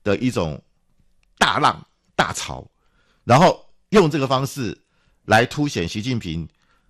的一种大浪大潮，然后用这个方式来凸显习近平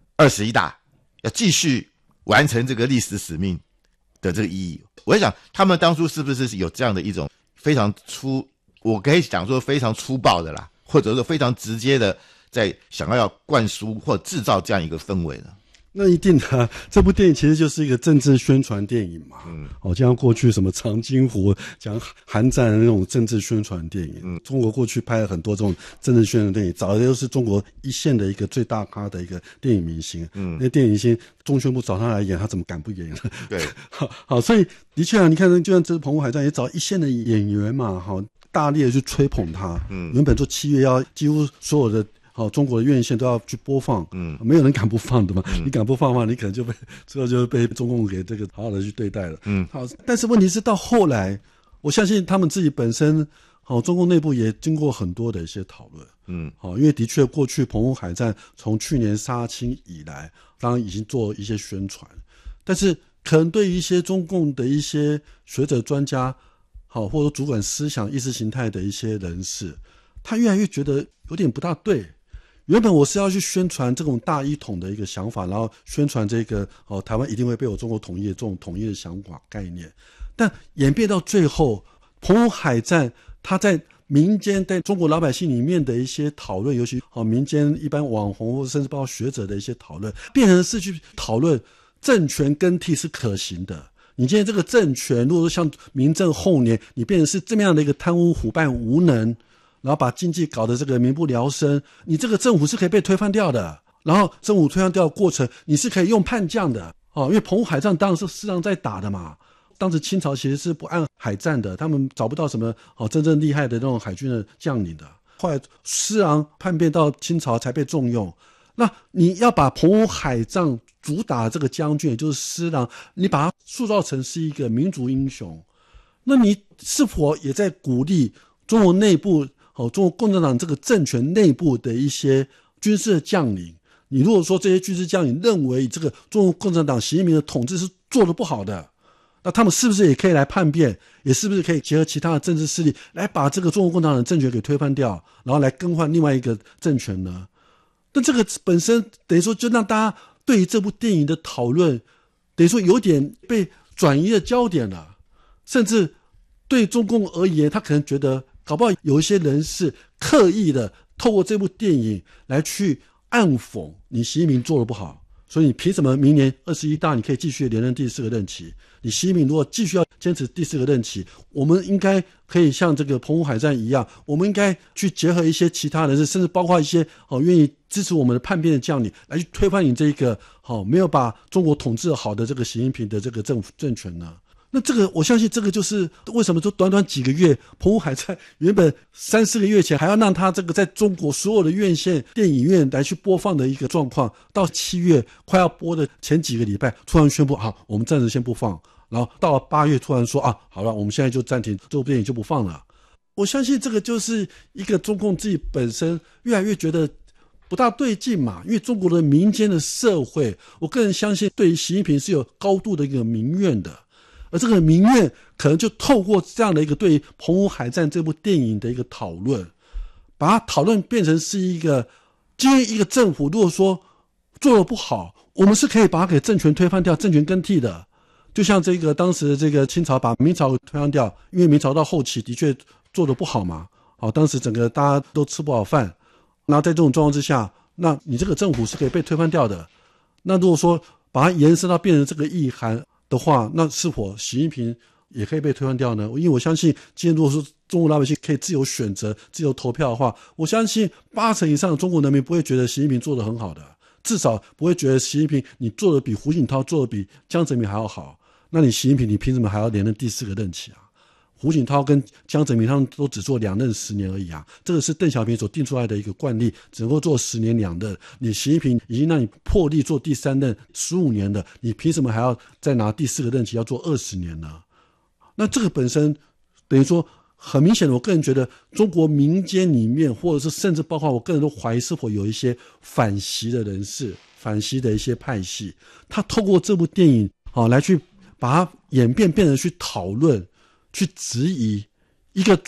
21大要继续完成这个历史使命的这个意义。我在想他们当初是不是有这样的一种非常我可以讲说非常粗暴的啦，或者说非常直接的在想要灌输或制造这样一个氛围呢？ 那一定的，这部电影其实就是一个政治宣传电影嘛。就像过去什么长津湖讲韩战的那种政治宣传电影。中国过去拍了很多这种政治宣传电影，找的都是中国一线的一个最大咖的一个电影明星。那电影明星中宣部找他来演，他怎么敢不演呢？ 对， 好，所以的确啊，你看，就像这澎湖海战也找一线的演员嘛，好，大力的去吹捧他。原本说7月要几乎所有的。中国的院线都要去播放，没有人敢不放的嘛。你敢不放的话，你可能就最后就被中共给这个好好的去对待了。好，但是问题是到后来，我相信他们自己本身，中共内部也经过很多的一些讨论。因为的确过去澎湖海战从去年杀青以来，当然已经做一些宣传，但是可能对于一些中共的一些学者专家，或者说主管思想意识形态的一些人士，他越来越觉得有点不大对。原本我是要去宣传这种大一统的一个想法，然后宣传这个台湾一定会被我中国统一的这种统一的想法概念，但演变到最后，澎湖海战它在民间在中国老百姓里面的一些讨论，尤其民间一般网红甚至包括学者的一些讨论，变成是去讨论政权更替是可行的。你今天这个政权如果说像民政后年，你变成是这么样的一个贪污腐败无能，然后把经济搞得这个民不聊生，你这个政府是可以被推翻掉的。然后政府推翻掉的过程，你是可以用叛将的。因为澎湖海战当然是施琅在打的嘛。当时清朝其实是不按海战的，他们找不到什么真正厉害的那种海军的将领的。后来施琅叛变到清朝才被重用。那你要把澎湖海战主打这个将军，也就是施琅，你把他塑造成是一个民族英雄，那你是否也在鼓励中国内部中国共产党这个政权内部的一些军事的将领？你如果说这些军事将领认为这个中国共产党习近平的统治是做得不好的，那他们是不是也可以来叛变，也是不是可以结合其他的政治势力来把这个中国共产党的政权给推翻掉，然后来更换另外一个政权呢？那这个本身等于说就让大家对于这部电影的讨论等于说有点被转移的焦点了，甚至对中共而言，他可能觉得搞不好有一些人是刻意的透过这部电影来去暗讽你习近平做得不好，所以你凭什么明年21大你可以继续连任第4个任期？你习近平如果继续要坚持第4个任期，我们应该可以像这个澎湖海战一样，我们应该去结合一些其他人士，甚至包括一些愿意支持我们的叛变的将领，来去推翻你这个没有把中国统治好的这个习近平的这个政权呢？那这个我相信这个就是为什么就短短几个月，澎湖海战原本3-4个月前还要让他这个在中国所有的院线电影院来去播放的一个状况，到7月快要播的前几个礼拜突然宣布好，我们暂时先不放，然后到了8月突然说好了，我们现在就暂停，这部电影就不放了。我相信这个就是一个中共自己本身越来越觉得不大对劲嘛，因为中国的民间的社会，我个人相信对于习近平是有高度的一个民怨的，而这个民怨可能就透过这样的一个对于澎湖海战这部电影的一个讨论，把它讨论变成是一个今天一个政府如果说做得不好，我们是可以把它给政权推翻掉，政权更替的。就像这个当时这个清朝把明朝推翻掉，因为明朝到后期的确做得不好嘛，当时整个大家都吃不好饭，那在这种状况之下，那你这个政府是可以被推翻掉的。那如果说把它延伸到变成这个意涵的话，那是否习近平也可以被推翻掉呢？因为我相信今天如果说中国老百姓可以自由选择自由投票的话，我相信80%以上的中国人民不会觉得习近平做得很好的，至少不会觉得习近平你做得比胡锦涛做得比江泽民还要好，那你习近平你凭什么还要连任第4个任期啊？胡锦涛跟江泽民他们都只做2任10年而已啊，这个是邓小平所定出来的一个惯例，只能够做10年2任。你习近平已经让你破例做第3任15年的，你凭什么还要再拿第4个任期要做20年呢？那这个本身等于说很明显的，我个人觉得中国民间里面，或者是甚至包括我个人都怀疑是否有一些反习的人士，反习的一些派系，他透过这部电影来去把它演变成去讨论，去质疑一个